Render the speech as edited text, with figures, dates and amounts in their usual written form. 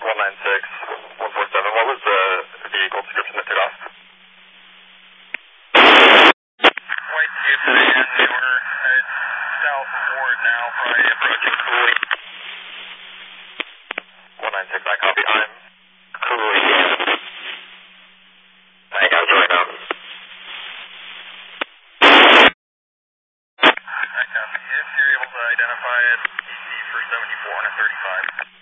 196, 147. What was the vehicle description that took off? White Jeep sedan, they were south of Ward now, probably approaching Cooley. 196, I copy. I'm Cooley. I got it right now. I copy. If you're able to identify it, EC for 74 and a 35.